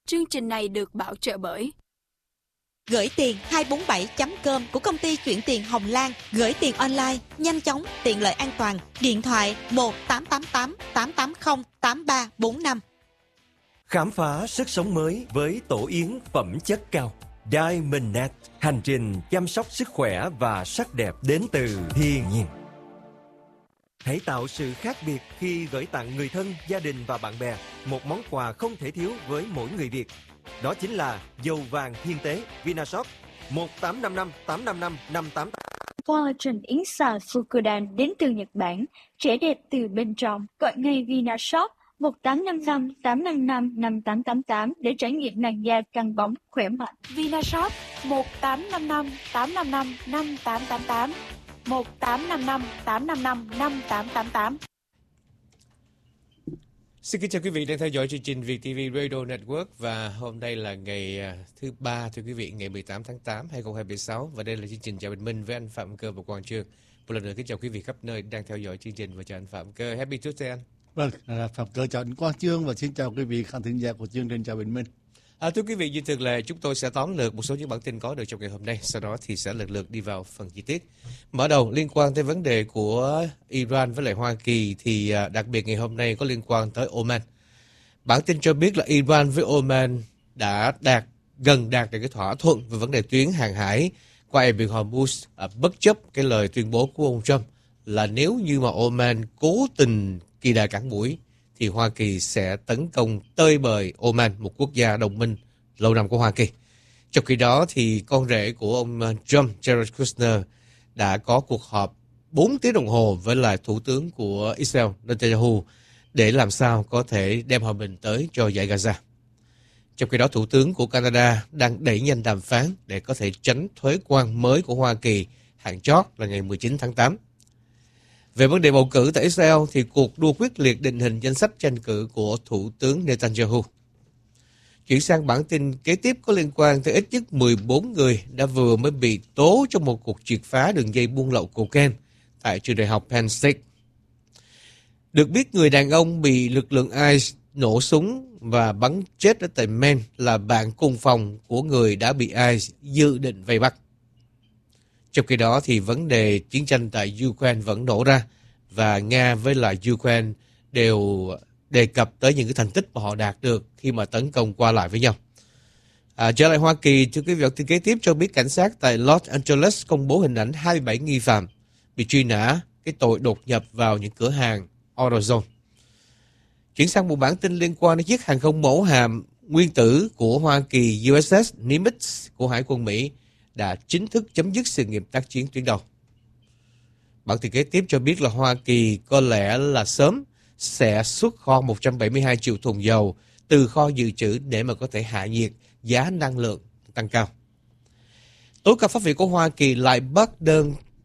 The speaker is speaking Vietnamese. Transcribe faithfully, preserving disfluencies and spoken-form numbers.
Chương trình này được bảo trợ bởi Gửi tiền hai bốn bảy chấm com của công ty chuyển tiền Hồng Lan. Gửi tiền online, nhanh chóng, tiện lợi, an toàn. Điện thoại một tám tám tám tám tám không tám ba bốn năm. Khám phá sức sống mới với tổ yến phẩm chất cao. Diamondnet, hành trình chăm sóc sức khỏe và sắc đẹp đến từ thiên nhiên. Hãy tạo sự khác biệt khi gửi tặng người thân, gia đình và bạn bè một món quà không thể thiếu với mỗi người Việt. Đó chính là dầu vàng thiên tế Vinashop một tám năm năm tám năm năm năm tám. Collagen yến xào Fukudan đến từ Nhật Bản, trẻ đẹp từ bên trong. Gọi ngay Vinashop một tám năm năm tám năm năm năm tám tám tám để trải nghiệm làn da căng bóng khỏe mạnh. Vinashop một tám năm năm tám năm năm năm tám tám tám, một tám năm năm tám năm năm năm tám tám tám. Xin kính chào quý vị đang theo dõi chương trình Việt ti vi Radio Network, và hôm nay là ngày thứ ba, thưa quý vị, ngày mười tám tháng tám hai nghìn không trăm hai mươi sáu, và đây là chương trình Chào Bình Minh với anh Phạm Cơ và Quang Trương. Một lần nữa kính chào quý vị khắp nơi đang theo dõi chương trình và chào anh Phạm Cơ. Happy Tuesday anh. Vâng, Phạm Cơ chào anh Quang Trương và xin chào quý vị khán thính giả của chương trình Chào Bình Minh. À, thưa quý vị, như thường lệ, chúng tôi sẽ tóm lược một số những bản tin có được trong ngày hôm nay. Sau đó thì sẽ lần lượt đi vào phần chi tiết. Mở đầu liên quan tới vấn đề của Iran với lại Hoa Kỳ, thì đặc biệt ngày hôm nay có liên quan tới Oman. Bản tin cho biết là Iran với Oman đã đạt gần đạt được cái thỏa thuận về vấn đề tuyến hàng hải qua eo biển Hormuz, à, bất chấp cái lời tuyên bố của ông Trump là nếu như mà Oman cố tình kỳ đà cản mũi thì Hoa Kỳ sẽ tấn công tơi bời Oman, một quốc gia đồng minh lâu năm của Hoa Kỳ. Trong khi đó thì con rể của ông Trump, Jared Kushner, đã có cuộc họp bốn tiếng đồng hồ với lại Thủ tướng của Israel, Netanyahu, để làm sao có thể đem hòa bình tới cho dải Gaza. Trong khi đó, Thủ tướng của Canada đang đẩy nhanh đàm phán để có thể tránh thuế quan mới của Hoa Kỳ hạn chót là ngày mười chín tháng tám. Về vấn đề bầu cử tại Israel thì cuộc đua quyết liệt định hình danh sách tranh cử của Thủ tướng Netanyahu. Chuyển sang bản tin kế tiếp có liên quan tới ít nhất mười bốn người đã vừa mới bị tố trong một cuộc triệt phá đường dây buôn lậu cocaine tại trường đại học Penn State. Được biết người đàn ông bị lực lượng i xê nổ súng và bắn chết ở tại Maine là bạn cùng phòng của người đã bị i xê dự định vây bắt. Trong khi đó thì vấn đề chiến tranh tại Ukraine vẫn nổ ra, và Nga với lại Ukraine đều đề cập tới những cái thành tích mà họ đạt được khi mà tấn công qua lại với nhau. À, trở lại Hoa Kỳ, thưa quý vị, tin kế tiếp cho biết cảnh sát tại Los Angeles công bố hình ảnh hai mươi bảy nghi phạm bị truy nã cái tội đột nhập vào những cửa hàng AutoZone. Chuyển sang một bản tin liên quan đến chiếc hàng không mẫu hạm nguyên tử của Hoa Kỳ u ét ét Nimitz của Hải quân Mỹ đã chính thức chấm dứt sự nghiệp tác chiến tuyến đầu. Bản tin kế tiếp cho biết là Hoa Kỳ có lẽ là sớm sẽ xuất kho một trăm bảy mươi hai triệu thùng dầu từ kho dự trữ để mà có thể hạ nhiệt giá năng lượng tăng cao. Tối cao pháp viện của Hoa Kỳ lại bác đơn